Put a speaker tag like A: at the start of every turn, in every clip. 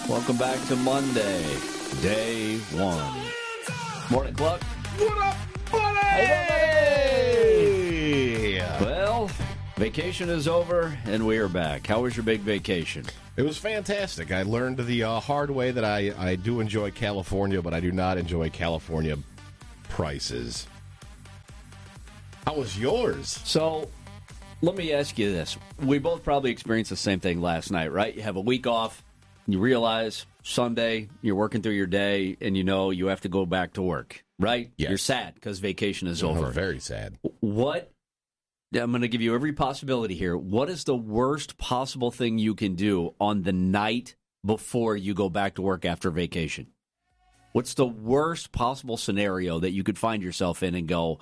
A: Welcome back to Monday, day one. Morning, Cluck.
B: What up, buddy?
A: Hey! Well, vacation is over, and we are back. How was your big vacation?
B: It was fantastic. I learned the hard way that I do enjoy California, but I do not enjoy California prices. How was yours?
A: So, let me ask you this. We both probably experienced the same thing last night, right? You have a week off. You realize Sunday, you're working through your day, and you know you have to go back to work, right?
B: Yes.
A: You're sad because vacation is over.
B: Very sad.
A: What? I'm going to give you every possibility here. What is the worst possible thing you can do on the night before you go back to work after vacation? What's the worst possible scenario that you could find yourself in and go,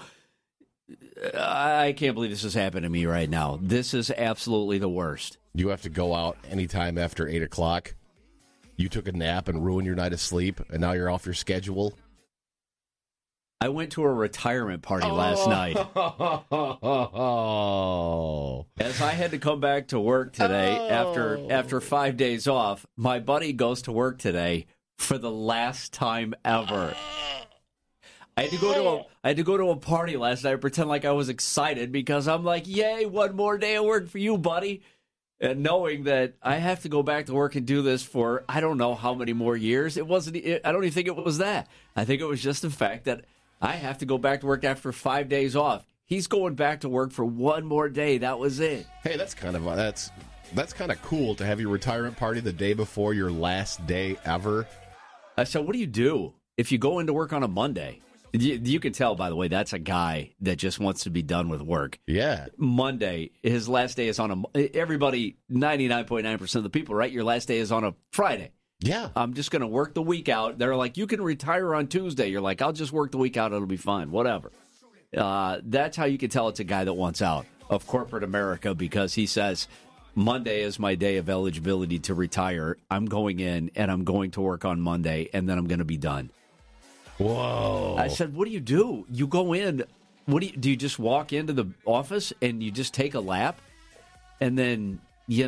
A: I can't believe this is happening to me right now. This is absolutely the worst.
B: You have to go out anytime after 8 o'clock. You took a nap and ruined your night of sleep, and now you're off your schedule.
A: I went to a retirement party last night.
B: Oh.
A: As I had to come back to work today after 5 days off, my buddy goes to work today for the last time ever. I had to go to a party last night and pretend like I was excited because I'm like, yay, one more day of work for you, buddy. And knowing that I have to go back to work and do this for I don't know how many more years. I don't even think it was that. I think it was just the fact that I have to go back to work after 5 days off. He's going back to work for one more day. That was it.
B: Hey, that's kind of cool to have your retirement party the day before your last day ever.
A: So what do you do if you go into work on a Monday? You can tell, by the way, that's a guy that just wants to be done with work.
B: Yeah.
A: Monday, his last day is on everybody, 99.9% of the people, right? Your last day is on a Friday.
B: Yeah.
A: I'm just going to work the week out. They're like, you can retire on Tuesday. You're like, I'll just work the week out. It'll be fine. Whatever. That's how you can tell it's a guy that wants out of corporate America because he says, Monday is my day of eligibility to retire. I'm going in and I'm going to work on Monday and then I'm going to be done.
B: Whoa.
A: I said, what do? You go in, do you just walk into the office and you just take a lap and then,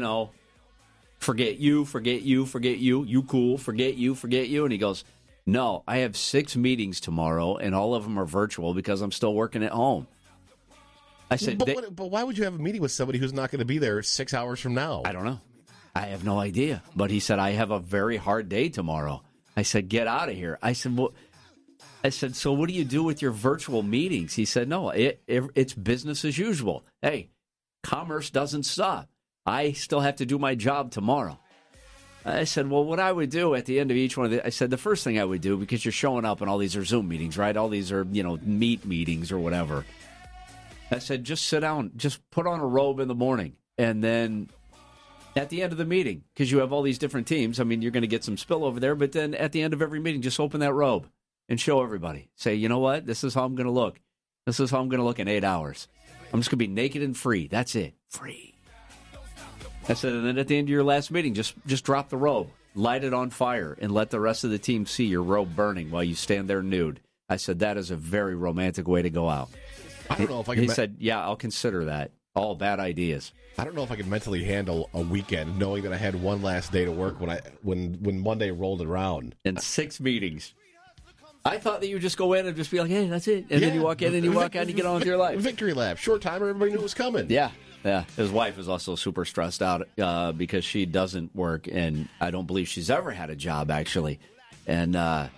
A: forget you, you cool, forget you. And he goes, no, I have 6 meetings tomorrow and all of them are virtual because I'm still working at home. I said,
B: but why would you have a meeting with somebody who's not going to be there 6 hours from now?
A: I don't know. I have no idea. But he said, I have a very hard day tomorrow. I said, get out of here. I said, so what do you do with your virtual meetings? He said, no, it's business as usual. Hey, commerce doesn't stop. I still have to do my job tomorrow. I said, well, what I would do at the end of each one of the, I said, the first thing I would do, because you're showing up and all these are Zoom meetings, right? All these are, meet meetings or whatever. I said, just sit down, just put on a robe in the morning. And then at the end of the meeting, because you have all these different teams, I mean, you're going to get some spill over there, but then at the end of every meeting, just open that robe. And show everybody. Say, you know what? This is how I'm going to look. This is how I'm going to look in 8 hours. I'm just going to be naked and free. That's it. Free. I said, and then at the end of your last meeting, just drop the robe, light it on fire, and let the rest of the team see your robe burning while you stand there nude. I said, that is a very romantic way to go out.
B: I don't know if I can.
A: He said, yeah, I'll consider that. All bad ideas.
B: I don't know if I can mentally handle a weekend knowing that I had one last day to work when Monday rolled around.
A: And 6 meetings. I thought that you would just go in and just be like, hey, that's it. And then you walk in and you walk out and you get on with your life.
B: Victory lap. Short time, everybody knew it was coming.
A: Yeah. His wife is also super stressed out because she doesn't work, and I don't believe she's ever had a job, actually. And I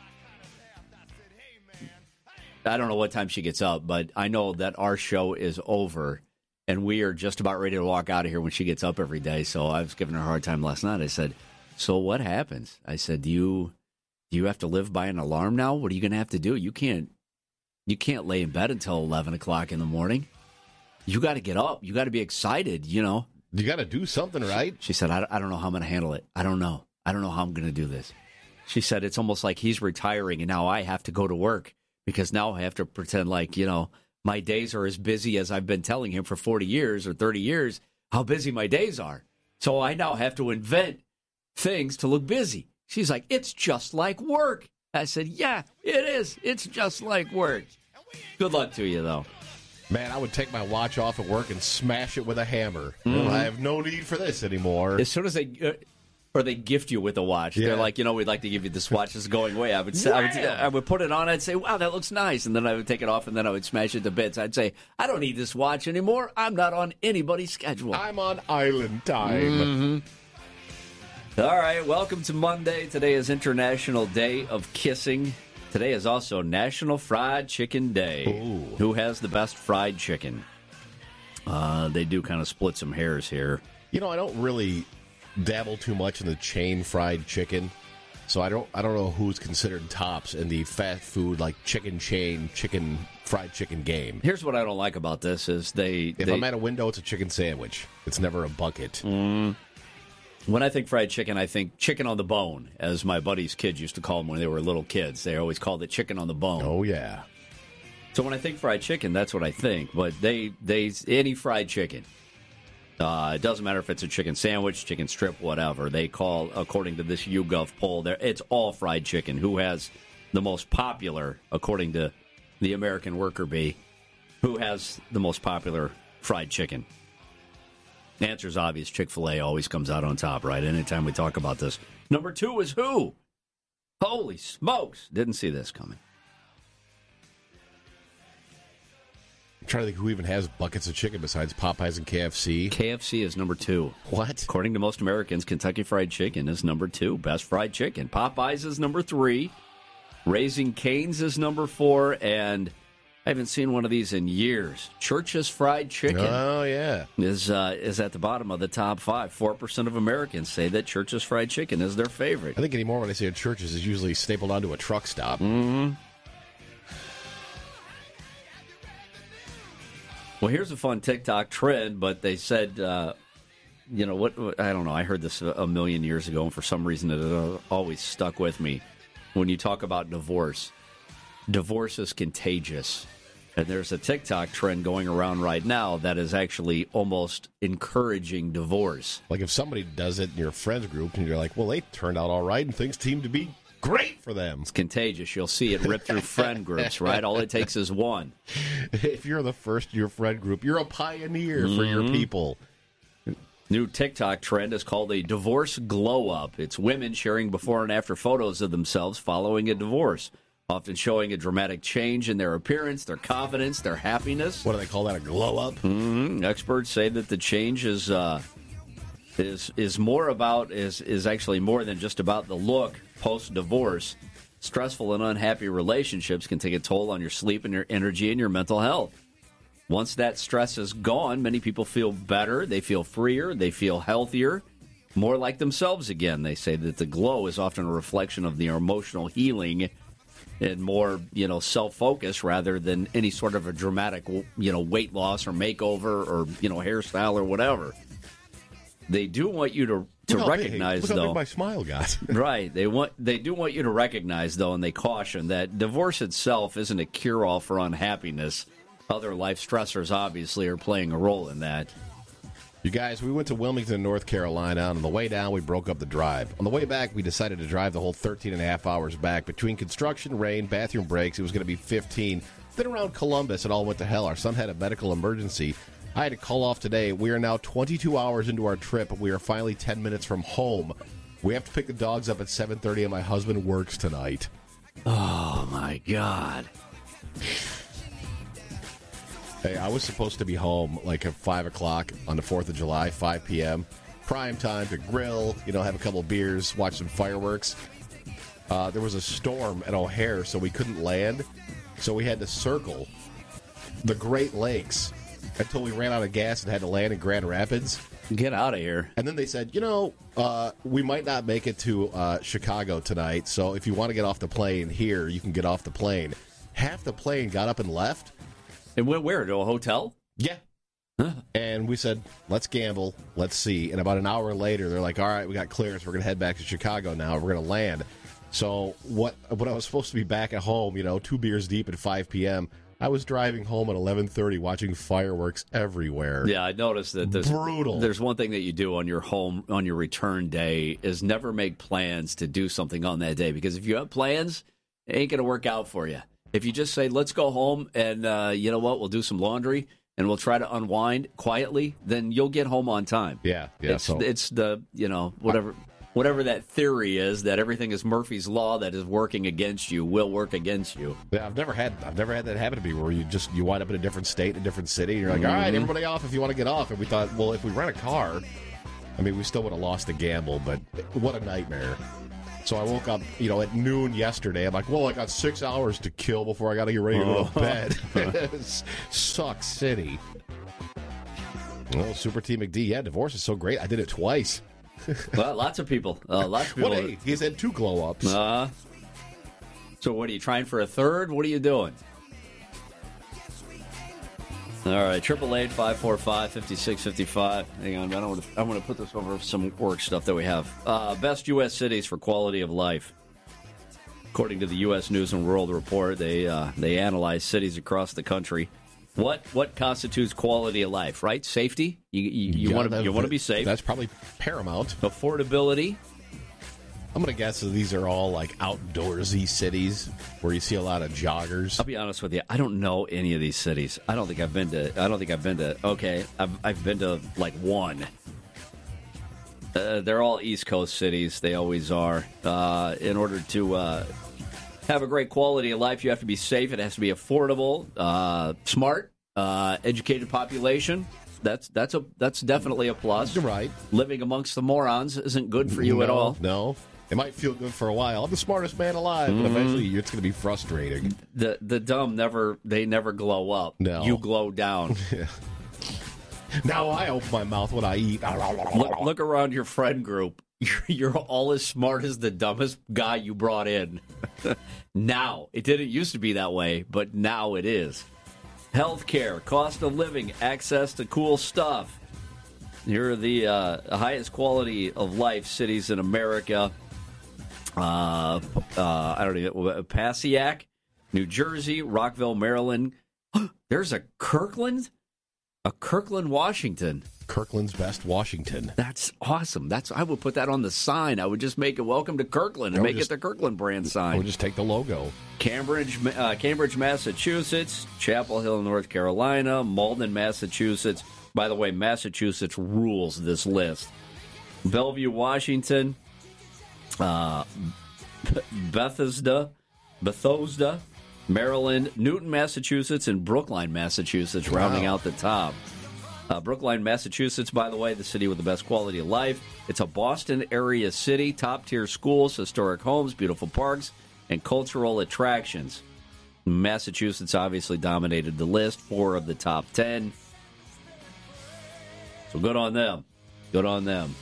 A: don't know what time she gets up, but I know that our show is over, and we are just about ready to walk out of here when she gets up every day. So I was giving her a hard time last night. I said, so what happens? I said, do you have to live by an alarm now? What are you going to have to do? You can't lay in bed until 11 o'clock in the morning. You got to get up. You got to be excited, You
B: got to do something, right?
A: She said, I don't know how I'm going to handle it. I don't know how I'm going to do this. She said, it's almost like he's retiring and now I have to go to work because now I have to pretend like, my days are as busy as I've been telling him for 40 years or 30 years how busy my days are. So I now have to invent things to look busy. She's like, it's just like work. I said, yeah, it is. It's just like work. Good luck to you, though.
B: Man, I would take my watch off at work and smash it with a hammer. Mm-hmm. I have no need for this anymore.
A: As soon as they Or they gift you with a watch.
B: Yeah.
A: They're like, we'd like to give you this watch. It's going away. I would put it on. I'd say, wow, that looks nice. And then I would take it off, and then I would smash it to bits. I'd say, I don't need this watch anymore. I'm not on anybody's schedule.
B: I'm on island time.
A: All right, welcome to Monday. Today is International Day of Kissing. Today is also National Fried Chicken Day.
B: Ooh.
A: Who has the best fried chicken? They do kind of split some hairs here.
B: I don't really dabble too much in the chain fried chicken, so I don't know who's considered tops in the fast food like chicken chain fried chicken game.
A: Here's what I don't like about this is
B: if I'm at a window, it's a chicken sandwich. It's never a bucket.
A: When I think fried chicken, I think chicken on the bone, as my buddy's kids used to call them when they were little kids. They always called it chicken on the bone.
B: Oh yeah.
A: So when I think fried chicken, that's what I think. But they any fried chicken. It doesn't matter if it's a chicken sandwich, chicken strip, whatever. They call, according to this YouGov poll, it's all fried chicken. Who has the most popular, according to the American Worker Bee, who has the most popular fried chicken? The answer's obvious. Chick-fil-A always comes out on top, right? Anytime we talk about this. Number 2 is who? Holy smokes. Didn't see this coming.
B: I'm trying to think who even has buckets of chicken besides Popeyes and KFC.
A: KFC is number 2.
B: What?
A: According to most Americans, Kentucky Fried Chicken is number 2. Best fried chicken. Popeyes is number 3. Raising Cane's is number 4. And I haven't seen one of these in years. Church's Fried Chicken.
B: Oh, yeah.
A: Is at the bottom of the top 5. 4% of Americans say that Church's Fried Chicken is their favorite.
B: I think anymore when I say a Church's is usually stapled onto a truck stop.
A: Mm-hmm. Well, here's a fun TikTok trend, but they said, what, I don't know. I heard this a million years ago, and for some reason it always stuck with me. When you talk about divorce is contagious. And there's a TikTok trend going around right now that is actually almost encouraging divorce.
B: Like if somebody does it in your friends group, and you're like, well, they turned out all right, and things seem to be great for them.
A: It's contagious. You'll see it rip through friend groups, right? All it takes is one.
B: If you're the first in your friend group, you're a pioneer for your people.
A: New TikTok trend is called a divorce glow up. It's women sharing before and after photos of themselves following a divorce, often showing a dramatic change in their appearance, their confidence, their happiness.
B: What do they call that, a glow up?
A: Mm-hmm. Experts say that the change is actually more than just about the look post-divorce. Stressful and unhappy relationships can take a toll on your sleep and your energy and your mental health. Once that stress is gone, many people feel better, they feel freer, they feel healthier, more like themselves again. They say that the glow is often a reflection of their emotional healing and more, self-focus rather than any sort of a dramatic, weight loss or makeover or, hairstyle or whatever. They do want you to recognize,
B: look how
A: though.
B: big my smile got.
A: Right. They do want you to recognize, though, and they caution that divorce itself isn't a cure-all for unhappiness. Other life stressors, obviously, are playing a role in that.
B: You guys, we went to Wilmington, North Carolina, and on the way down, we broke up the drive. On the way back, we decided to drive the whole 13 and a half hours back. Between construction, rain, bathroom breaks, it was going to be 15. Then around Columbus, it all went to hell. Our son had a medical emergency. I had to call off today. We are now 22 hours into our trip. We are finally 10 minutes from home. We have to pick the dogs up at 7:30, and my husband works tonight.
A: Oh, my God.
B: Hey, I was supposed to be home like at 5 o'clock on the 4th of July, 5 p.m. Prime time to grill, have a couple beers, watch some fireworks. There was a storm at O'Hare, so we couldn't land. So we had to circle the Great Lakes until we ran out of gas and had to land in Grand Rapids.
A: Get out of here.
B: And then they said, we might not make it to Chicago tonight, so if you want to get off the plane here, you can get off the plane. Half the plane got up and left.
A: And went where? To a hotel?
B: Yeah. Huh. And we said, let's gamble. Let's see. And about an hour later, they're like, all right, we got clearance. We're going to head back to Chicago now. We're going to land. So when I was supposed to be back at home, 2 beers deep at 5 p.m., I was driving home at 11:30 watching fireworks everywhere.
A: Yeah, I noticed that
B: brutal.
A: There's one thing that you do on your return day is never make plans to do something on that day, because if you have plans, it ain't going to work out for you. If you just say, let's go home and, you know what, we'll do some laundry and we'll try to unwind quietly, then you'll get home on time.
B: Yeah.
A: It's the, whatever. whatever that theory is, that everything is Murphy's Law that is working against you will work against you.
B: Yeah, I've never had that happen to me where you wind up in a different state, a different city, and you're like, all right, everybody off if you want to get off. And we thought, well, if we rent a car, I mean, we still would have lost the gamble, but what a nightmare. So I woke up, at noon yesterday. I'm like, well, I got 6 hours to kill before I got to get ready to go to bed. Sucks city. Oh, Super T McD. Yeah, divorce is so great. I did it twice.
A: Well, lots of people.
B: What? He's had 2 glow-ups.
A: So what, are you trying for a third? What are you doing? All right, 888-545-5655. Hang on, I want to put this over some work stuff that we have. Best U.S. cities for quality of life. According to the U.S. News and World Report, they analyze cities across the country. What constitutes quality of life, right? Safety. You want to be safe.
B: That's probably paramount.
A: Affordability.
B: I'm going to guess that these are all like outdoorsy cities where you see a lot of joggers.
A: I'll be honest with you. I don't know any of these cities. I don't think I've been to. Okay, I've been to like one. They're all East Coast cities. They always are. In order to have a great quality of life, you have to be safe. It has to be affordable, smart, educated population. That's definitely a plus.
B: You're right.
A: Living amongst the morons isn't good for you at all.
B: No. It might feel good for a while. I'm the smartest man alive, but eventually it's going to be frustrating.
A: The dumb never glow up.
B: No.
A: You glow down.
B: Now I open my mouth when I eat.
A: Look around your friend group. You're all as smart as the dumbest guy you brought in. Now. It didn't used to be that way, but now it is. Healthcare, cost of living, access to cool stuff. Here are the highest quality of life cities in America. Passaic, New Jersey, Rockville, Maryland. There's a Kirkland, Washington.
B: Kirkland's Best Washington.
A: That's awesome. I would put that on the sign. I would just make it "Welcome to Kirkland" and make it the Kirkland brand sign.
B: I would just take the logo.
A: Cambridge, Massachusetts, Chapel Hill, North Carolina, Malden, Massachusetts. By the way, Massachusetts rules this list. Bellevue, Washington, Bethesda, Maryland, Newton, Massachusetts, and Brookline, Massachusetts, rounding out the top. Brookline, Massachusetts, by the way, the city with the best quality of life. It's a Boston area city, top-tier schools, historic homes, beautiful parks, and cultural attractions. Massachusetts obviously dominated the list, 4 of the top 10. So good on them. Good on them.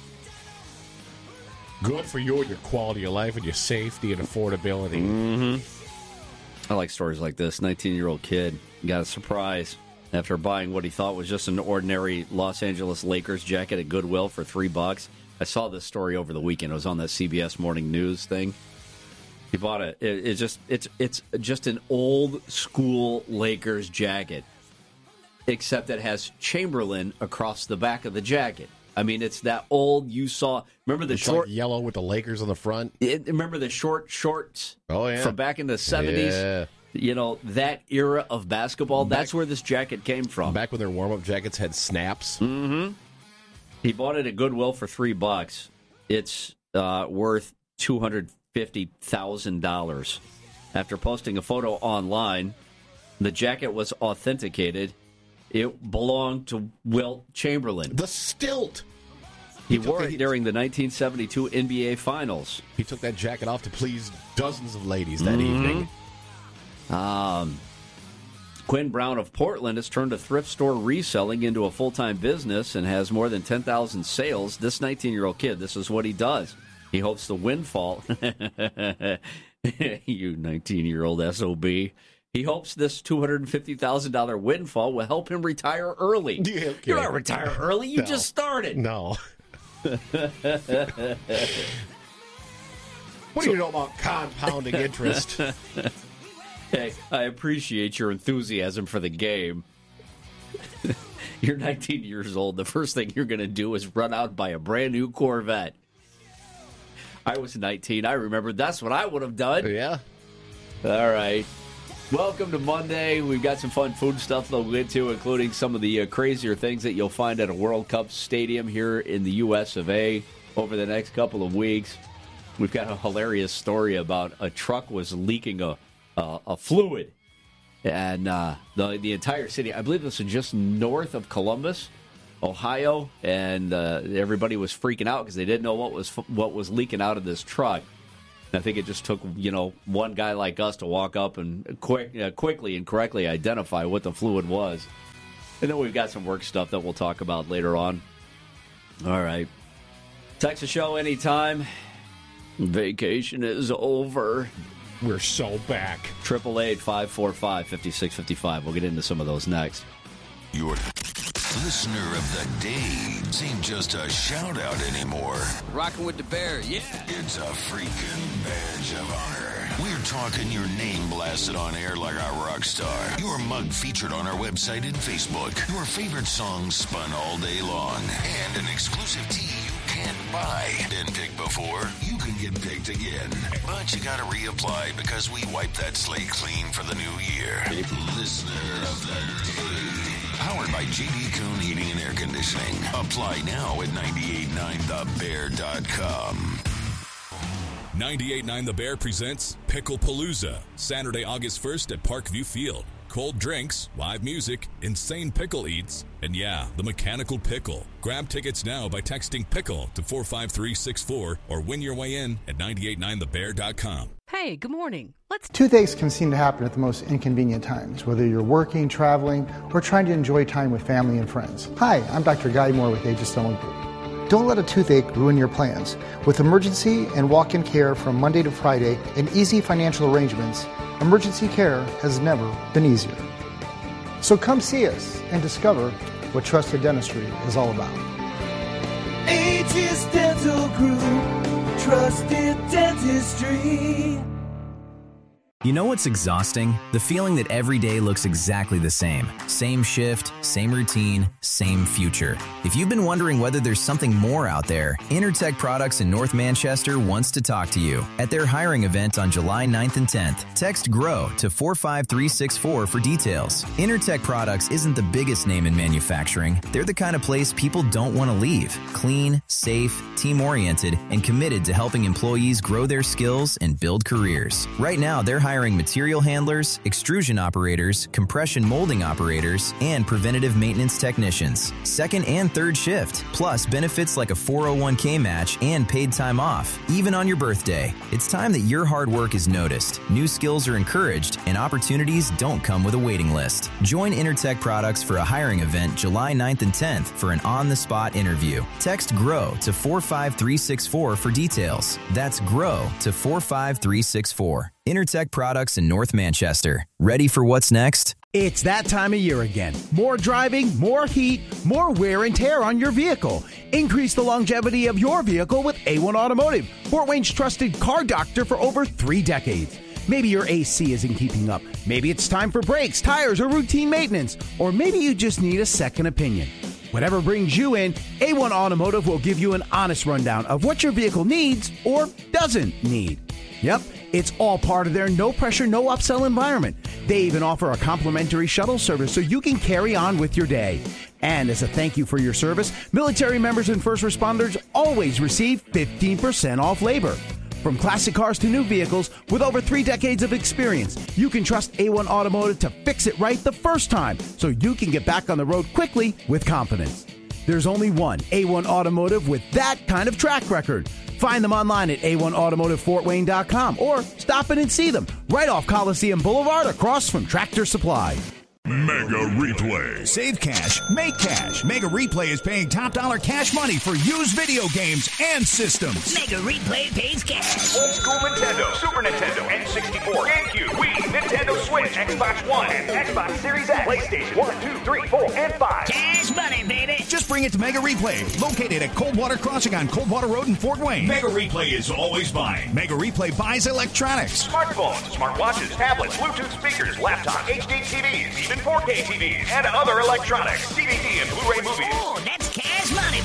B: Good for you and your quality of life and your safety and affordability.
A: Mm-hmm. I like stories like this. 19-year-old kid got a surprise after buying what he thought was just an ordinary Los Angeles Lakers jacket at Goodwill for $3. I saw this story over the weekend. It was on that CBS Morning News thing. He bought it. It's just an old school Lakers jacket, except it has Chamberlain across the back of the jacket. I mean, it's that old. You saw. Remember the short
B: like yellow with the Lakers on the front.
A: Remember the short shorts?
B: Oh yeah,
A: from back in the 70s.
B: Yeah.
A: You know, that era of basketball. That's where this jacket came from.
B: Back when their warm-up jackets had snaps.
A: Mm-hmm. He bought it at Goodwill for $3. It's worth $250,000. After posting a photo online, the jacket was authenticated. It belonged to Wilt Chamberlain.
B: The stilt!
A: He wore it during the 1972 NBA Finals.
B: He took that jacket off to please dozens of ladies that evening.
A: Quinn Brown of Portland has turned a thrift store reselling into a full-time business and has more than 10,000 sales. This 19-year-old kid, this is what he does. He hopes the windfall... You 19-year-old SOB. He hopes this $250,000 windfall will help him retire early.
B: Yeah, okay.
A: You don't retire early. You just started.
B: No. What do you know about compounding interest?
A: Hey, I appreciate your enthusiasm for the game. You're 19 years old. The first thing you're going to do is run out and buy a brand new Corvette. I was 19. I remember that's what I would have done.
B: Yeah.
A: All right. Welcome to Monday. We've got some fun food stuff that we'll get to, including some of the crazier things that you'll find at a World Cup stadium here in the U.S. of A. over the next couple of weeks. We've got a hilarious story about a truck was leaking a fluid. And the entire city, I believe this was just north of Columbus, Ohio, and everybody was freaking out because they didn't know what was leaking out of this truck. And I think it just took one guy like us to walk up and quickly and correctly identify what the fluid was. And then we've got some work stuff that we'll talk about later on. All right. Text the show anytime. Vacation is over.
B: We're so back.
A: 888-545-5655. We'll get into some of those next.
C: Your listener of the day ain't just a shout-out anymore.
D: Rocking with the Bear, yeah.
C: It's a freaking badge of honor. We're talking your name blasted on air like a rock star. Your mug featured on our website and Facebook. Your favorite songs spun all day long. And an exclusive tee you can't buy. Been picked before? You can get picked again. But you gotta reapply because we wiped that slate clean for the new year. Listener of the day. Powered by J.D. Kuhn Heating and Air Conditioning. Apply now at 989thebear.com.
E: 98.9 The Bear presents Pickle Palooza, Saturday, August 1st at Parkview Field. Cold drinks, live music, insane pickle eats, and yeah, the mechanical pickle. Grab tickets now by texting PICKLE to 45364 or win your way in at 989thebear.com.
F: Hey, good morning.
G: Toothaches can seem to happen at the most inconvenient times, whether you're working, traveling, or trying to enjoy time with family and friends. Hi, I'm Dr. Guy Moore with Aegis Stone Group. Don't let a toothache ruin your plans. With emergency and walk-in care from Monday to Friday and easy financial arrangements, emergency care has never been easier. So come see us and discover what trusted dentistry is all about.
H: Aegis Dental Group, trusted dentistry.
I: You know what's exhausting? The feeling that every day looks exactly the same. Same shift, same routine, same future. If you've been wondering whether there's something more out there, Intertech Products in North Manchester wants to talk to you. At their hiring event on July 9th and 10th, text GROW to 45364 for details. Intertech Products isn't the biggest name in manufacturing. They're the kind of place people don't want to leave. Clean, safe, team-oriented, and committed to helping employees grow their skills and build careers. Right now, they're hiring material handlers, extrusion operators, compression molding operators, and preventative maintenance technicians. Second and third shift, plus benefits like a 401k match and paid time off, even on your birthday. It's time that your hard work is noticed, new skills are encouraged, and opportunities don't come with a waiting list. Join Intertech Products for a hiring event July 9th and 10th for an on-the-spot interview. Text GROW to 45364 for details. That's GROW to 45364. Intertech Products in North Manchester. Ready for what's next?
J: It's that time of year again. More driving, more heat, more wear and tear on your vehicle. Increase the longevity of your vehicle with A1 Automotive, Fort Wayne's trusted car doctor for over 3 decades. Maybe your AC isn't keeping up. Maybe it's time for brakes, tires, or routine maintenance. Or maybe you just need a second opinion. Whatever brings you in, A1 Automotive will give you an honest rundown of what your vehicle needs or doesn't need. Yep, it's all part of their no-pressure, no-upsell environment. They even offer a complimentary shuttle service so you can carry on with your day. And as a thank you for your service, military members and first responders always receive 15% off labor. From classic cars to new vehicles, with over 3 decades of experience, you can trust A1 Automotive to fix it right the first time so you can get back on the road quickly with confidence. There's only one A1 Automotive with that kind of track record. Find them online at a1automotivefortwayne.com or stop in and see them right off Coliseum Boulevard across from Tractor Supply.
K: Mega Replay.
L: Save cash, make cash. Mega Replay is paying top dollar cash money for used video games and systems.
M: Mega Replay pays cash.
N: Old school Nintendo, Super Nintendo, N64, GameCube, Wii, Nintendo Switch, Xbox One, and Xbox Series X, PlayStation 1, 2, 3, 4, and 5.
M: Cash money, baby.
L: Just bring it to Mega Replay, located at Coldwater Crossing on Coldwater Road in Fort Wayne.
K: Mega Replay is always buying.
L: Mega Replay buys electronics.
N: Smartphones, smartwatches, tablets, Bluetooth speakers, laptops, HD TVs, even 4K TVs, and other electronics, DVD and Blu-ray movies.
M: Oh, that's cash money, baby.
L: Make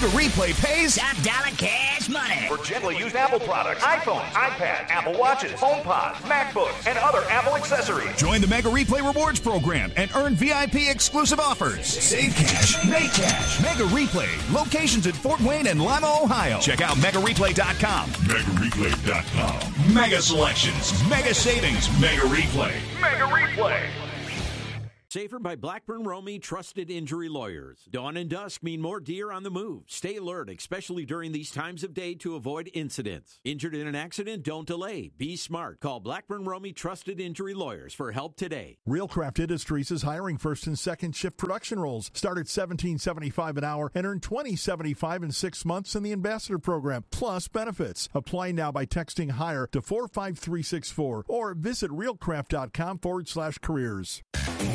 L: Mega Replay pays
M: Top dollar cash money.
N: For gently used Apple products, iPhones, iPads, Apple Watches, HomePods, MacBooks, and other Apple accessories.
L: Join the Mega Replay Rewards program and earn VIP exclusive offers. Save cash, make cash. Mega Replay. Locations in Fort Wayne and Lima, Ohio. Check out MegaReplay.com.
K: MegaReplay.com. Mega selections.
L: Mega savings.
K: Mega Replay.
N: Mega Replay.
D: Safer by Blackburn Romey Trusted Injury Lawyers. Dawn and dusk mean more deer on the move. Stay alert, especially during these times of day, to avoid incidents. Injured in an accident? Don't delay. Be smart. Call Blackburn Romey Trusted Injury Lawyers for help today.
F: Reelcraft Industries is hiring first and second shift production roles. Start at $17.75 an hour and earn $20.75 in 6 months in the Ambassador Program, plus benefits. Apply now by texting HIRE to 45364 or visit realcraft.com/careers.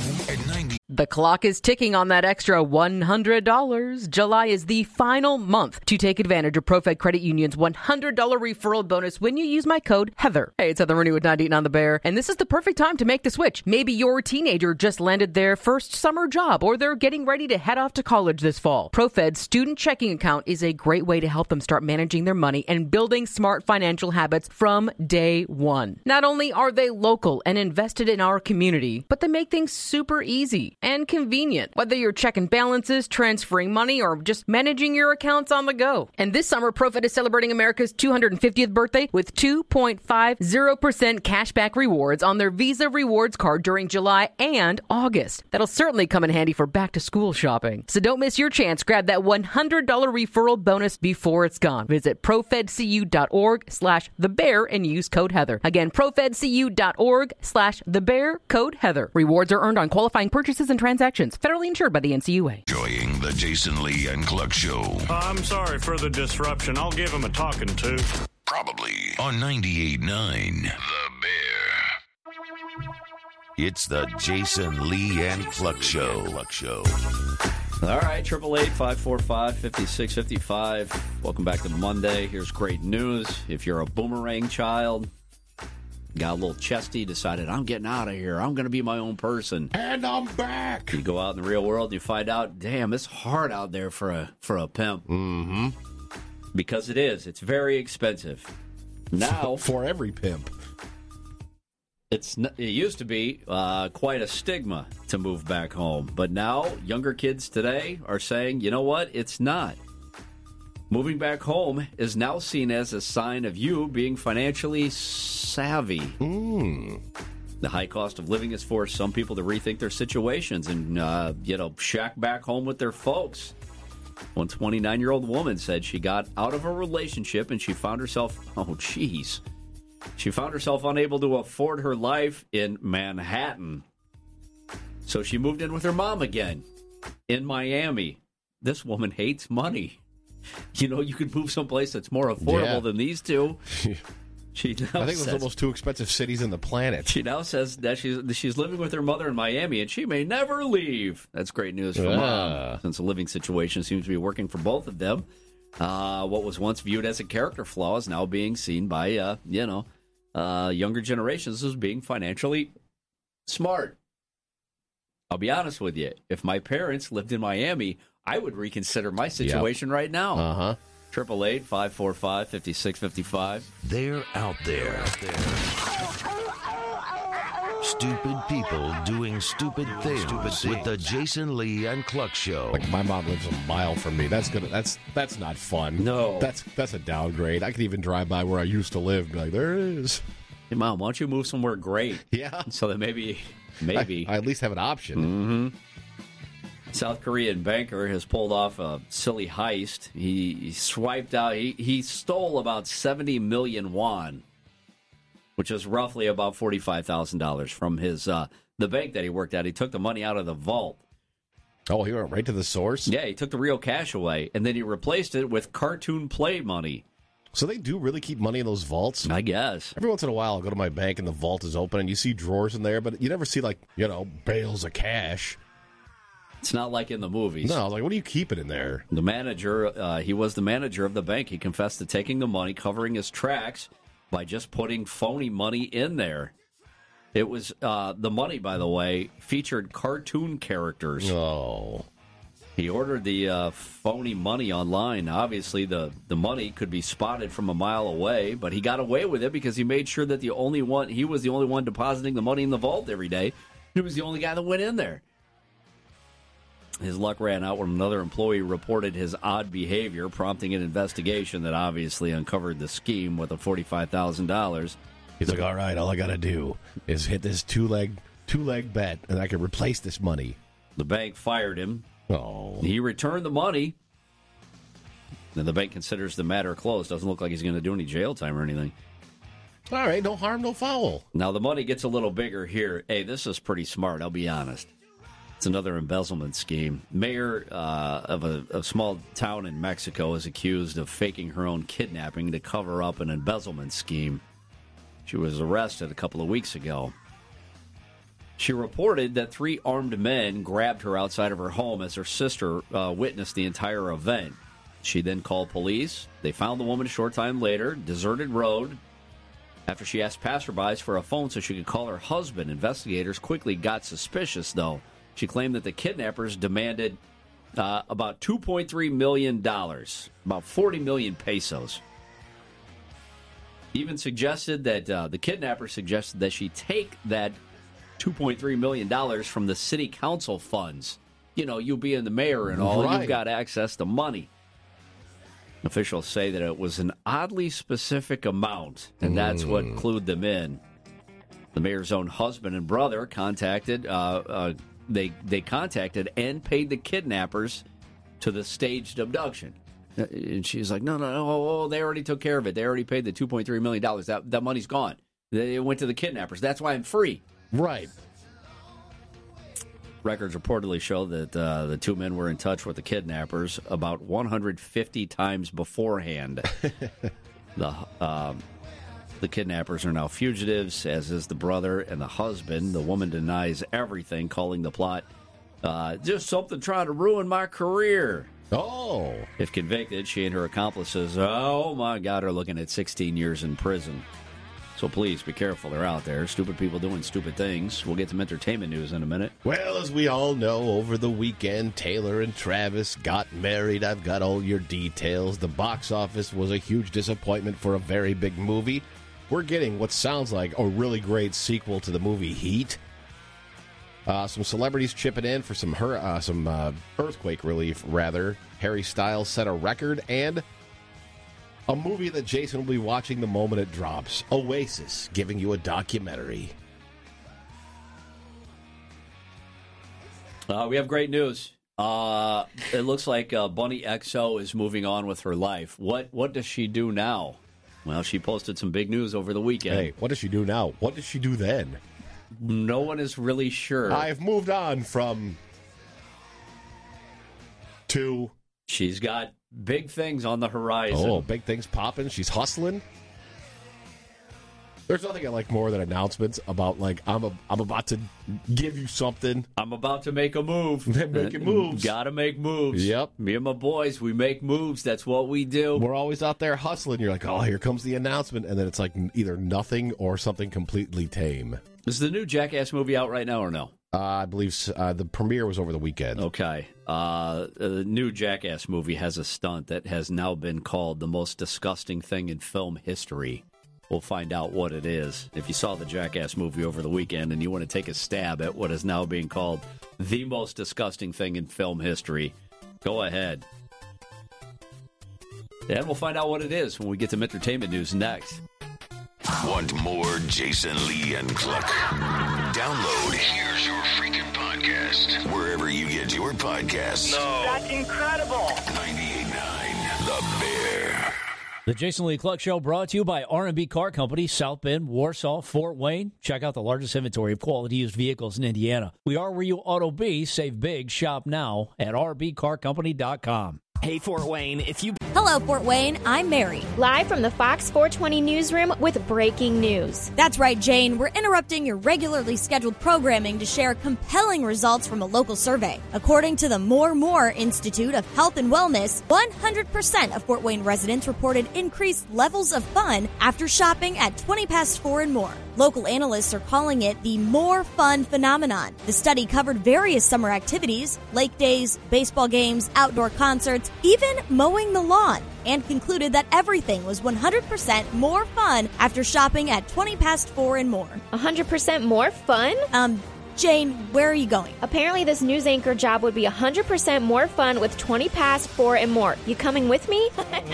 O: The clock is ticking on that extra $100. July is the final month to take advantage of ProFed Credit Union's $100 referral bonus when you use my code Heather. Hey, it's Heather Rooney with 98 on the Bear, and this is the perfect time to make the switch. Maybe your teenager just landed their first summer job, or they're getting ready to head off to college this fall. ProFed's student checking account is a great way to help them start managing their money and building smart financial habits from day one. Not only are they local and invested in our community, but they make things super easy and convenient, whether you're checking balances, transferring money, or just managing your accounts on the go. And this summer, ProFed is celebrating America's 250th birthday with 2.50% cashback rewards on their Visa Rewards card during July and August. That'll certainly come in handy for back-to-school shopping. So don't miss your chance. Grab that $100 referral bonus before it's gone. Visit profedcu.org/thebear and use code Heather. Again, profedcu.org/thebear, code Heather. Rewards are earned on qualifying purchases and transactions. Federally insured by the NCUA.
C: Enjoying the Jason Lee and Cluck Show.
P: I'm sorry for the disruption. I'll give him a talking to.
C: Probably on 98.9 The Bear. It's the Jason Lee and Cluck Show.
A: All right, 888-545-5655. Welcome back to Monday. Here's great news. If you're a boomerang child, got a little chesty, decided, I'm getting out of here. I'm going to be my own person.
B: And I'm back.
A: You go out in the real world, you find out, damn, it's hard out there for a pimp.
B: Mm-hmm.
A: Because it is. It's very expensive. Now,
B: for every pimp.
A: It used to be quite a stigma to move back home. But now, younger kids today are saying, you know what? It's not. Moving back home is now seen as a sign of you being financially savvy. The high cost of living has forced some people to rethink their situations and, shack back home with their folks. One 29-year-old woman said she got out of a relationship and she found herself, she found herself unable to afford her life in Manhattan. So she moved in with her mom again in Miami. This woman hates money. You know, you could move someplace that's more affordable than these two.
B: I think those are the most two expensive cities in the planet.
A: She now says that she's living with her mother in Miami, and she may never leave. That's great news for Mom, since the living situation seems to be working for both of them. What was once viewed as a character flaw is now being seen by, younger generations as being financially smart. I'll be honest with you. If my parents lived in Miami, I would reconsider my situation right now. 888-545-5655.
C: They're out there. Stupid people doing stupid things with the Jason Lee and Cluck Show.
B: Like my mom lives a mile from me. That's that's not fun.
A: No.
B: That's a downgrade. I could even drive by where I used to live and be like, there it is.
A: Hey, Mom, why don't you move somewhere great?
B: Yeah.
A: So that maybe.
B: I at least have an option.
A: Mm-hmm. South Korean banker has pulled off a silly heist. He swiped out, he stole about 70 million won, which is roughly about $45,000 from his the bank that he worked at. He took the money out of the vault.
B: Oh, he went right to the source?
A: Yeah, he took the real cash away, and then he replaced it with cartoon play money.
B: So they do really keep money in those vaults?
A: I guess.
B: Every once in a while, I'll go to my bank and the vault is open, and you see drawers in there, but you never see, bales of cash.
A: It's not like in the movies.
B: No, what are you keeping in there?
A: The manager, he was the manager of the bank. He confessed to taking the money, covering his tracks by just putting phony money in there. It was, the money, by the way, featured cartoon characters.
B: Oh.
A: He ordered the phony money online. Obviously, the money could be spotted from a mile away, but he got away with it because he made sure that he was the only one depositing the money in the vault every day. He was the only guy that went in there. His luck ran out when another employee reported his odd behavior, prompting an investigation that obviously uncovered the scheme with a $45,000.
B: He's like, all right, all I got to do is hit this two-leg bet, and I can replace this money.
A: The bank fired him.
B: Oh.
A: He returned the money. Then the bank considers the matter closed. Doesn't look like he's going to do any jail time or anything.
B: All right, no harm, no foul.
A: Now, the money gets a little bigger here. Hey, this is pretty smart, I'll be honest. It's another embezzlement scheme. Mayor of a small town in Mexico is accused of faking her own kidnapping to cover up an embezzlement scheme. She was arrested a couple of weeks ago. She reported that 3 armed men grabbed her outside of her home as her sister witnessed the entire event. She then called police. They found the woman a short time later, deserted road. After she asked passerbys for a phone so she could call her husband, investigators quickly got suspicious, though. She claimed that the kidnappers demanded about $2.3 million, about 40 million pesos. Even suggested that the kidnappers suggested that she take that $2.3 million from the city council funds. You know, you being the mayor and all,
B: right.
A: You've got access to money. Officials say that it was an oddly specific amount, and that's what clued them in. The mayor's own husband and brother contacted, they contacted and paid the kidnappers to the staged abduction. And she's like, no, they already took care of it. They already paid the $2.3 million. That money's gone. They went to the kidnappers. That's why I'm free.
B: Right.
A: Records reportedly show that the 2 men were in touch with the kidnappers about 150 times beforehand. The kidnappers are now fugitives, as is the brother and the husband. The woman denies everything, calling the plot just something trying to ruin my career.
B: Oh.
A: If convicted, she and her accomplices, oh my God, are looking at 16 years in prison. So please be careful. They're out there. Stupid people doing stupid things. We'll get some entertainment news in a minute.
B: Well, as we all know, over the weekend, Taylor and Travis got married. I've got all your details. The box office was a huge disappointment for a very big movie. We're getting what sounds like a really great sequel to the movie Heat. Some celebrities chipping in for some earthquake relief, rather. Harry Styles set a record, and a movie that Jason will be watching the moment it drops. Oasis, giving you a documentary.
A: We have great news. It looks like Bunny XO is moving on with her life. What does she do now? Well, she posted some big news over the weekend.
B: Hey, what does she do now? What does she do then?
A: No one is really sure.
B: I've moved on from... to...
A: She's got big things on the horizon.
B: Oh, big things popping. She's hustling. There's nothing I like more than announcements about, like, I'm about to give you something.
A: I'm about to make a move.
B: Making moves.
A: Gotta make moves.
B: Yep.
A: Me and my boys, we make moves. That's what we do.
B: We're always out there hustling. You're like, oh, here comes the announcement. And then it's like either nothing or something completely tame.
A: Is the new Jackass movie out right now or no?
B: I believe the premiere was over the weekend.
A: Okay. The new Jackass movie has a stunt that has now been called the most disgusting thing in film history. We'll find out what it is. If you saw the Jackass movie over the weekend and you want to take a stab at what is now being called the most disgusting thing in film history, go ahead. And we'll find out what it is when we get some entertainment news next.
C: Want more Jason Lee and Cluck? Download Here's Your Freaking Podcast wherever you get your podcasts.
N: No. That's incredible.
C: 98.9 The Bear.
Q: The Jason Lee Cluck Show brought to you by R&B Car Company, South Bend, Warsaw, Fort Wayne. Check out the largest inventory of quality used vehicles in Indiana. We are where you ought to be. Save big. Shop now at rbcarcompany.com.
R: Hey, Fort Wayne,
S: Hello, Fort Wayne. I'm Mary.
T: Live from the Fox 420 newsroom with breaking news.
S: That's right, Jane. We're interrupting your regularly scheduled programming to share compelling results from a local survey. According to the More Institute of Health and Wellness, 100% of Fort Wayne residents reported increased levels of fun after shopping at 20 past 4 and more. Local analysts are calling it the more fun phenomenon. The study covered various summer activities, lake days, baseball games, outdoor concerts, even mowing the lawn, and concluded that everything was 100% more fun after shopping at 20 past 4 and more.
T: 100% more fun?
S: Jane, where are you going?
T: Apparently this news anchor job would be 100% more fun with 20 past 4 and more. You coming with me?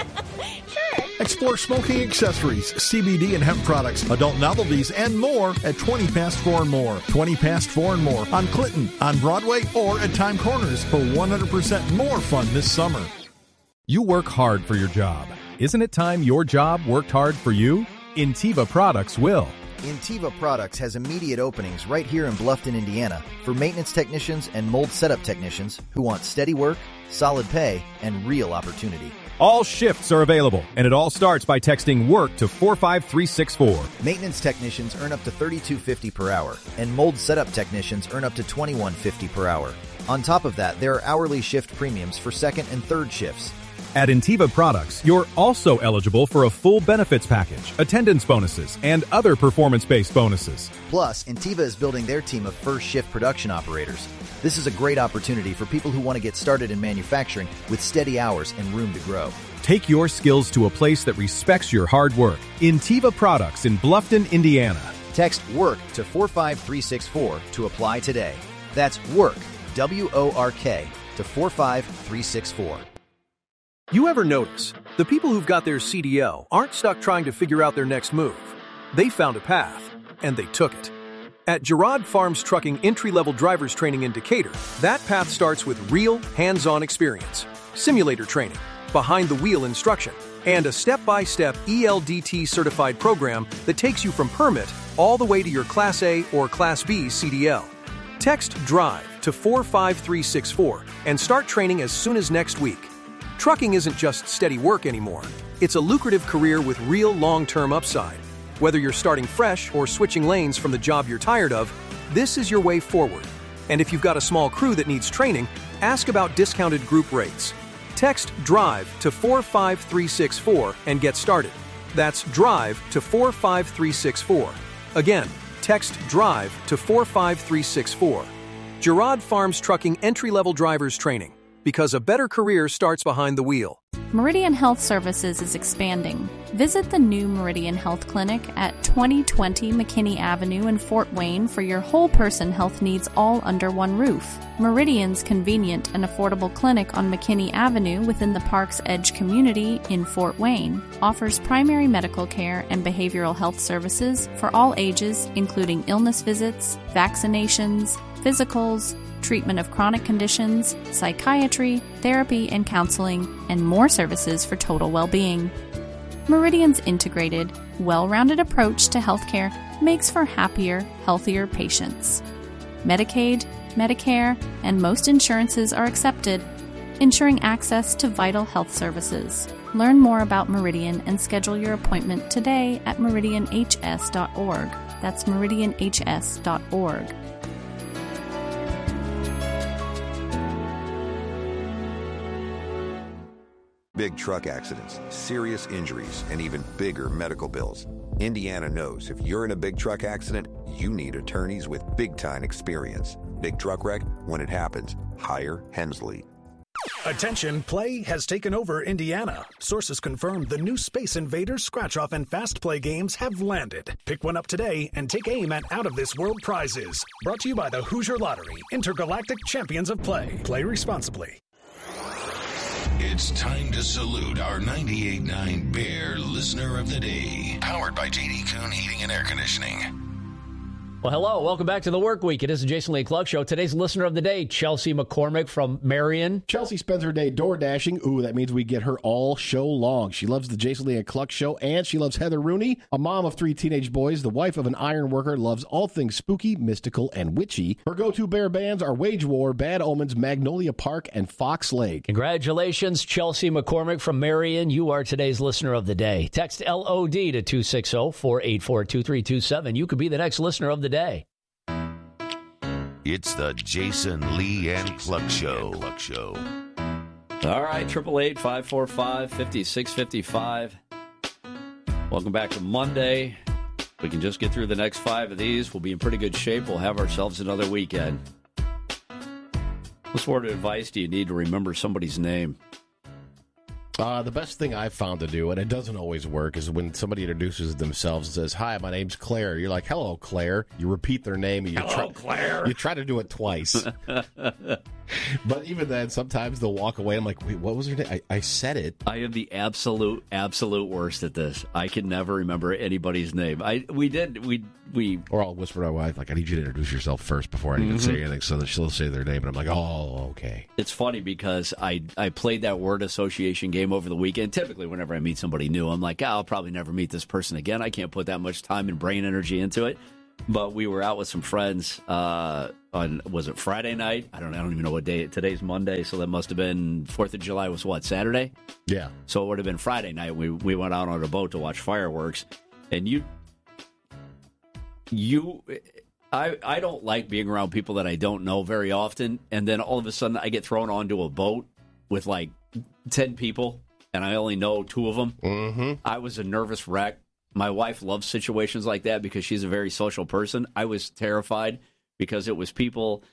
S: Sure.
F: Explore smoking accessories, CBD and hemp products, adult novelties, and more at 20 past 4 and more. 20 past 4 and more on Clinton, on Broadway, or at Time Corners for 100% more fun this summer.
R: You work hard for your job. Isn't it time your job worked hard for you? Intiva Products will.
U: Intiva Products has immediate openings right here in Bluffton, Indiana for maintenance technicians and mold setup technicians who want steady work, solid pay, and real opportunity.
R: All shifts are available, and it all starts by texting WORK to 45364.
U: Maintenance technicians earn up to $32.50 per hour, and mold setup technicians earn up to $21.50 per hour. On top of that, there are hourly shift premiums for second and third shifts.
R: At Intiva Products, you're also eligible for a full benefits package, attendance bonuses, and other performance-based bonuses.
U: Plus, Intiva is building their team of first shift production operators. This is a great opportunity for people who want to get started in manufacturing with steady hours and room to grow.
R: Take your skills to a place that respects your hard work. Intiva Products in Bluffton, Indiana.
U: Text WORK to 45364 to apply today. That's WORK, W-O-R-K, to 45364.
V: You ever notice the people who've got their CDL aren't stuck trying to figure out their next move? They found a path, and they took it. At Girard Farms Trucking entry-level driver's training in Decatur, that path starts with real, hands-on experience, simulator training, behind-the-wheel instruction, and a step-by-step ELDT-certified program that takes you from permit all the way to your Class A or Class B CDL. Text DRIVE to 45364 and start training as soon as next week. Trucking isn't just steady work anymore. It's a lucrative career with real long-term upside. Whether you're starting fresh or switching lanes from the job you're tired of, this is your way forward. And if you've got a small crew that needs training, ask about discounted group rates. Text DRIVE to 45364 and get started. That's DRIVE to 45364. Again, text DRIVE to 45364. Girard Farms Trucking entry-level driver's training. Because a better career starts behind the wheel.
W: Meridian Health Services is expanding. Visit the new Meridian Health Clinic at 2020 McKinney Avenue in Fort Wayne for your whole-person health needs all under one roof. Meridian's convenient and affordable clinic on McKinney Avenue within the Park's Edge community in Fort Wayne offers primary medical care and behavioral health services for all ages, including illness visits, vaccinations, physicals, treatment of chronic conditions, psychiatry, therapy and counseling, and more services for total well-being. Meridian's integrated, well-rounded approach to healthcare makes for happier, healthier patients. Medicaid, Medicare, and most insurances are accepted, ensuring access to vital health services. Learn more about Meridian and schedule your appointment today at meridianhs.org. That's meridianhs.org.
X: Big truck accidents, serious injuries, and even bigger medical bills. Indiana knows if you're in a big truck accident, you need attorneys with big-time experience. Big truck wreck, when it happens, hire Hensley.
L: Attention, play has taken over Indiana. Sources confirm the new Space Invaders scratch-off and fast play games have landed. Pick one up today and take aim at out-of-this-world prizes. Brought to you by the Hoosier Lottery, Intergalactic Champions of Play. Play responsibly.
C: It's time to salute our 98.9 Bear Listener of the Day. Powered by J.D. Kuhn Heating and Air Conditioning.
Q: Well, hello. Welcome back to the Work Week. It is the Jason Lee Cluck Show. Today's listener of the day, Chelsea McCormick from Marion.
B: Chelsea spends her day door dashing. Ooh, that means we get her all show long. She loves the Jason Lee and Cluck Show, and she loves Heather Rooney, a mom of 3 teenage boys, the wife of an iron worker, loves all things spooky, mystical, and witchy. Her go-to Bear bands are Wage War, Bad Omens, Magnolia Park, and Fox Lake.
Q: Congratulations, Chelsea McCormick from Marion. You are today's listener of the day. Text LOD to 260-484-2327. You could be the next listener of the day.
C: It's the Jason Lee and Cluck Show.
A: All right, 888-545-5655. Welcome back to Monday. We can just get through the next 5 of these. We'll be in pretty good shape. We'll have ourselves another weekend. What word of advice do you need to remember somebody's name?
B: The best thing I've found to do, and it doesn't always work, is when somebody introduces themselves and says, "Hi, my name's Claire." You're like, "Hello, Claire." You repeat their name. And
A: Claire.
B: You try to do it twice. But even then, sometimes they'll walk away. I'm like, "Wait, what was her name? I said it."
A: I am the absolute worst at this. I can never remember anybody's name.
B: Or I'll whisper to my wife, like, "I need you to introduce yourself first before I even say anything," so that she'll say their name, and I'm like, "Oh, okay."
A: It's funny because I played that word association game over the weekend. Typically, whenever I meet somebody new, I'm like, I'll probably never meet this person again. I can't put that much time and brain energy into it. But we were out with some friends on, was it Friday night? I don't even know what day. Today's Monday, so that must have been 4th of July was what, Saturday?
B: Yeah.
A: So it would have been Friday night. We went out on a boat to watch fireworks. And I don't like being around people that I don't know very often. And then all of a sudden I get thrown onto a boat with like 10 people, and I only know 2 of them.
B: Mm-hmm.
A: I was a nervous wreck. My wife loves situations like that because she's a very social person. I was terrified because it was people,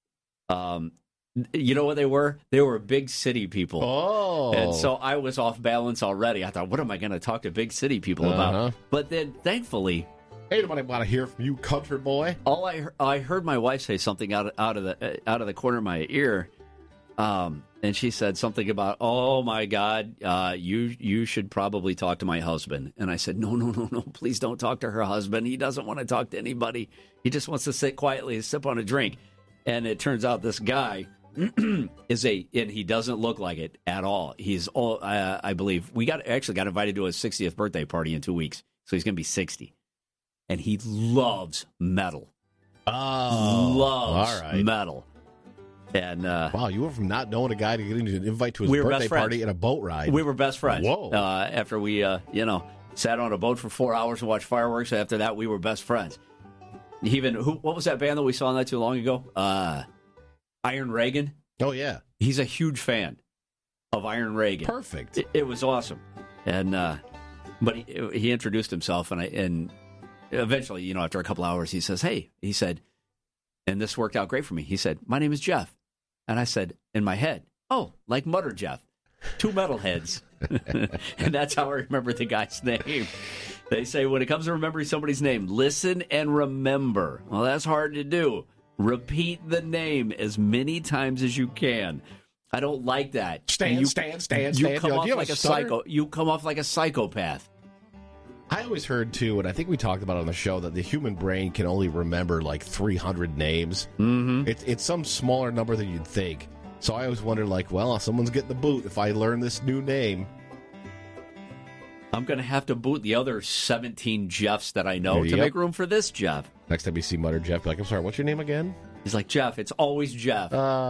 A: you know what they were? They were big city people.
B: Oh.
A: And so I was off balance already. I thought, what am I going to talk to big city people about? But then, thankfully...
B: Hey, nobody want to hear from you, country boy.
A: All I heard my wife say something out of the corner of my ear, and she said something about, "Oh my God, you should probably talk to my husband." And I said, "No, please don't talk to her husband. He doesn't want to talk to anybody. He just wants to sit quietly and sip on a drink." And it turns out this guy and he doesn't look like it at all. He's I believe we actually got invited to his 60th birthday party in 2 weeks, so he's going to be 60. And he loves metal. Loves metal. And
B: wow, you went from not knowing a guy to getting an invite to his birthday party and a boat ride.
A: We were best friends.
B: Whoa.
A: After we, sat on a boat for 4 hours and watched fireworks. After that, we were best friends. What was that band that we saw not too long ago? Iron Reagan.
B: Oh, yeah.
A: He's a huge fan of Iron Reagan.
B: Perfect.
A: It was awesome. And but he introduced himself, and eventually, after a couple hours, he says, "Hey," he said, and this worked out great for me. He said, "My name is Jeff." And I said, in my head, "Oh, like Mutter Jeff. 2 metalheads." And that's how I remember the guy's name. They say when it comes to remembering somebody's name, listen and remember. Well, that's hard to do. Repeat the name as many times as you can. I don't like that.
B: Stand.
A: You come off like a psycho. You come off like a psychopath.
B: I always heard, too, and I think we talked about it on the show, that the human brain can only remember like 300 names.
A: Mm-hmm.
B: It's some smaller number than you'd think. So I always wondered, well, someone's getting the boot if I learn this new name.
A: I'm going to have to boot the other 17 Jeffs that I know to make room for this Jeff.
B: Next time you see Mutter Jeff, be like, "I'm sorry, what's your name again?"
A: He's like, "Jeff, it's always Jeff."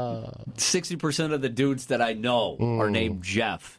A: 60% of the dudes that I know are named Jeff.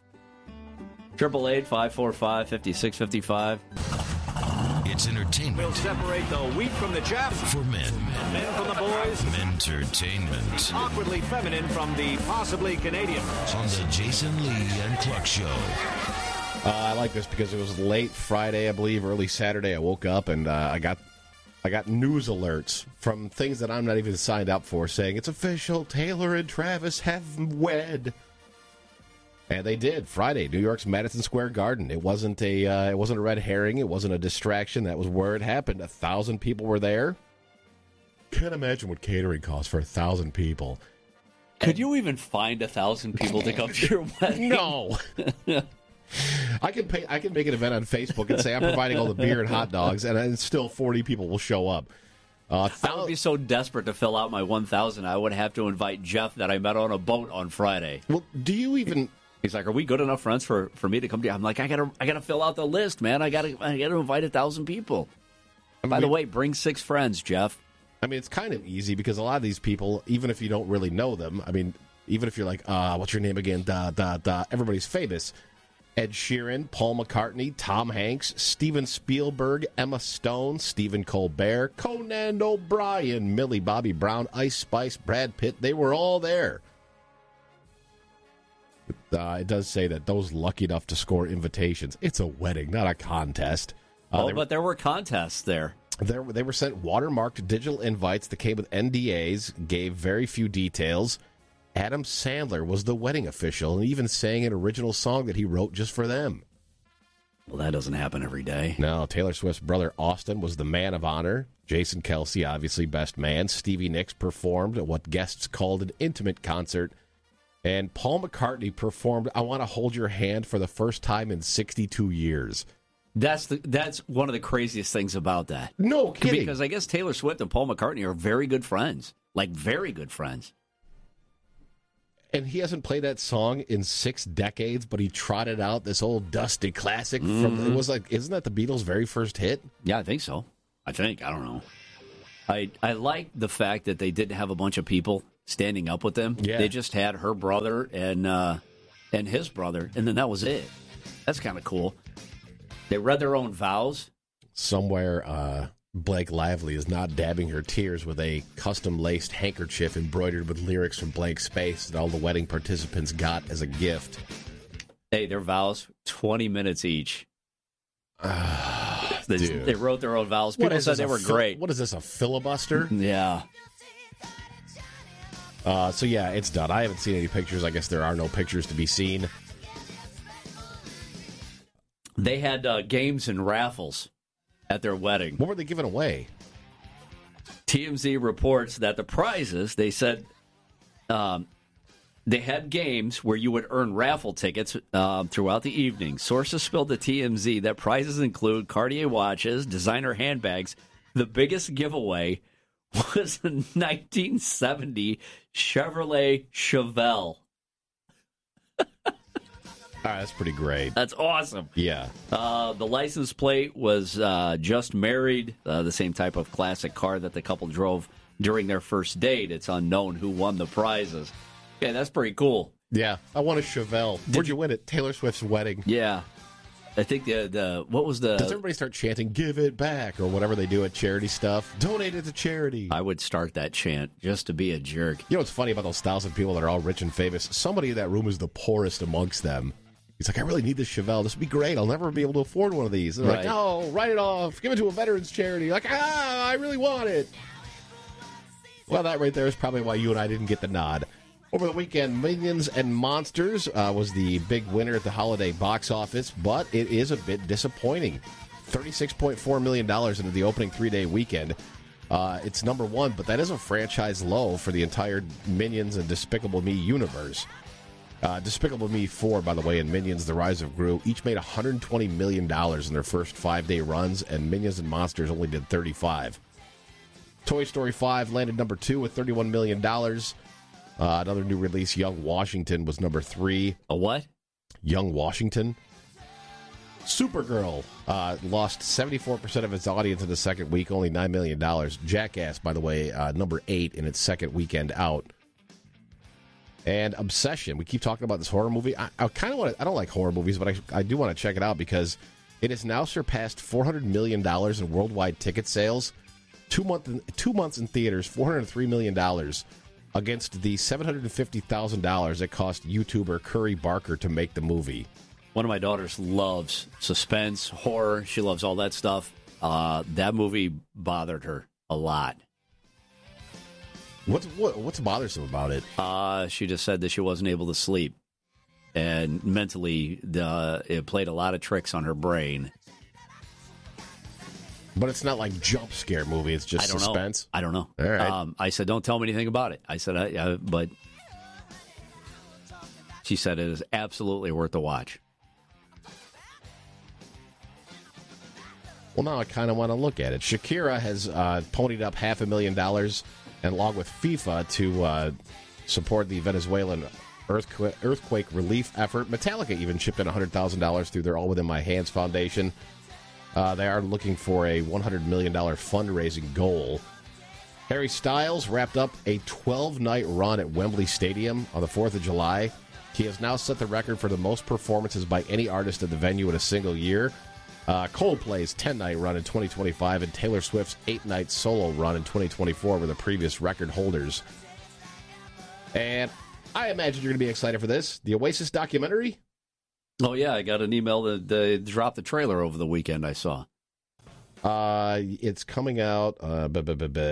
A: 888-545-5655.
C: It's entertainment.
K: We'll separate the wheat from the chaff.
C: For men.
K: Men from the boys.
C: Entertainment.
K: Awkwardly feminine from the possibly Canadian.
C: On the Jason Lee and Cluck Show.
B: I like this because it was late Friday, I believe, early Saturday. I woke up and I got news alerts from things that I'm not even signed up for saying, "It's official, Taylor and Travis have wed." And they did. Friday, New York's Madison Square Garden. It wasn't a red herring. It wasn't a distraction. That was where it happened. 1,000 people were there. Can't imagine what catering costs for 1,000 people.
A: Could you even find 1,000 people to come to your wedding?
B: No. I can make an event on Facebook and say I'm providing all the beer and hot dogs, and still 40 people will show up.
A: I would be so desperate to fill out my 1,000. I would have to invite Jeff that I met on a boat on Friday.
B: Well, do you even?
A: He's like, "Are we good enough friends for me to come to you?" I'm like, I gotta fill out the list, man. I gotta invite 1,000 people. By the way, bring 6 friends, Jeff.
B: I mean, it's kind of easy because a lot of these people, even if you don't really know them, I mean, even if you're like, what's your name again? Everybody's famous. Ed Sheeran, Paul McCartney, Tom Hanks, Steven Spielberg, Emma Stone, Stephen Colbert, Conan O'Brien, Millie Bobby Brown, Ice Spice, Brad Pitt. They were all there. It does say that those lucky enough to score invitations, it's a wedding, not a contest.
A: But there were contests there.
B: They were sent watermarked digital invites that came with NDAs, gave very few details. Adam Sandler was the wedding official and even sang an original song that he wrote just for them.
A: Well, that doesn't happen every day.
B: No, Taylor Swift's brother Austin was the man of honor. Jason Kelce, obviously best man. Stevie Nicks performed at what guests called an intimate concert. And Paul McCartney performed I Want to Hold Your Hand for the first time in 62 years.
A: That's one of the craziest things about that.
B: No kidding.
A: Because I guess Taylor Swift and Paul McCartney are very good friends. Like, very good friends.
B: And he hasn't played that song in 6 decades, but he trotted out this old dusty classic from, it was like, isn't that the Beatles' very first hit?
A: Yeah, I think so. I don't know. I like the fact that they didn't have a bunch of people standing up with them.
B: Yeah.
A: They just had her brother and his brother, and then that was it. That's kind of cool. They read their own vows.
B: Somewhere, Blake Lively is not dabbing her tears with a custom-laced handkerchief embroidered with lyrics from Blank Space that all the wedding participants got as a gift.
A: Hey, their vows, 20 minutes each. They wrote their own vows. People said they were great.
B: What is this, a filibuster?
A: Yeah.
B: So, yeah, it's done. I haven't seen any pictures. I guess there are no pictures to be seen.
A: They had games and raffles at their wedding.
B: What were they giving away?
A: TMZ reports that the prizes, they said they had games where you would earn raffle tickets throughout the evening. Sources spilled to TMZ that prizes include Cartier watches, designer handbags. The biggest giveaway was a 1970 Chevrolet Chevelle.
B: All right, that's pretty great.
A: That's awesome.
B: Yeah.
A: The license plate was Just Married, the same type of classic car that the couple drove during their first date. It's unknown who won the prizes. Yeah, that's pretty cool.
B: Yeah, I won a Chevelle. Where'd you win it? Taylor Swift's wedding.
A: Yeah. I think what was the...
B: Does everybody start chanting, give it back, or whatever they do at charity stuff? Donate it to charity.
A: I would start that chant just to be a jerk.
B: You know what's funny about those 1,000 people that are all rich and famous? Somebody in that room is the poorest amongst them. He's like, I really need this Chevelle. This would be great. I'll never be able to afford one of these. And they're like, no, write it off. Give it to a veterans charity. Like, I really want it. Well, that right there is probably why you and I didn't get the nod. Over the weekend, Minions and Monsters was the big winner at the holiday box office, but it is a bit disappointing. $36.4 million into the opening 3-day weekend. It's number one, but that is a franchise low for the entire Minions and Despicable Me universe. Despicable Me 4, by the way, and Minions: The Rise of Gru each made $120 million in their first 5-day runs, and Minions and Monsters only did $35. Toy Story 5 landed number 2 with $31 million. Another new release, Young Washington, was number 3.
A: A what?
B: Young Washington. Supergirl lost 74% of its audience in the second week, only $9 million. Jackass, by the way, number 8 in its second weekend out. And Obsession. We keep talking about this horror movie. I kind of want to. I don't like horror movies, but I do want to check it out because it has now surpassed $400 million in worldwide ticket sales. 2 months in theaters, $403 million against the $750,000 it cost YouTuber Curry Barker to make the movie.
A: One of my daughters loves suspense, horror. She loves all that stuff. That movie bothered her a lot.
B: What's bothersome about it?
A: She just said that she wasn't able to sleep, and mentally, it played a lot of tricks on her brain.
B: But it's not like jump scare movie; it's just suspense.
A: I don't know.
B: All right.
A: I said, "Don't tell me anything about it." I said, but she said it is absolutely worth the watch.
B: Well, now I kind of want to look at it. Shakira has ponied up $500,000. And along with FIFA to support the Venezuelan earthquake relief effort. Metallica even chipped in $100,000 through their All Within My Hands Foundation. They are looking for a $100 million fundraising goal. Harry Styles wrapped up a 12-night run at Wembley Stadium on the 4th of July. He has now set the record for the most performances by any artist at the venue in a single year. Coldplay's 10-night run in 2025 and Taylor Swift's 8-night solo run in 2024 were the previous record holders. And I imagine you're going to be excited for this. The Oasis documentary?
A: Oh, yeah. I got an email that they dropped the trailer over the weekend I saw.
B: It's coming out. Let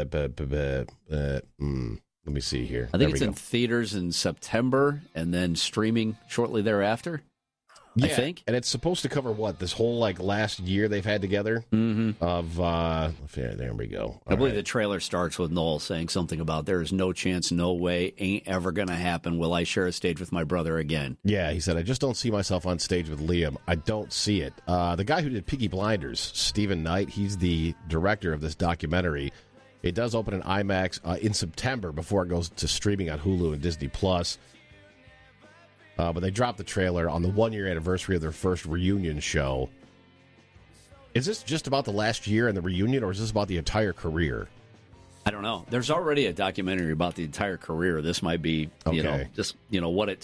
B: me see here.
A: I think it's in theaters in September and then streaming shortly thereafter.
B: Yeah,
A: I think.
B: And it's supposed to cover what? This whole last year they've had together?
A: Mm-hmm.
B: There we go.
A: I believe the trailer starts with Noel saying something about there is no chance, no way, ain't ever going to happen. Will I share a stage with my brother again?
B: Yeah, he said, I just don't see myself on stage with Liam. I don't see it. The guy who did Peaky Blinders, Stephen Knight, he's the director of this documentary. It does open in IMAX in September before it goes to streaming on Hulu and Disney+. But they dropped the trailer on the one-year anniversary of their first reunion show. Is this just about the last year and the reunion, or is this about the entire career?
A: I don't know. There's already a documentary about the entire career. This might be, what it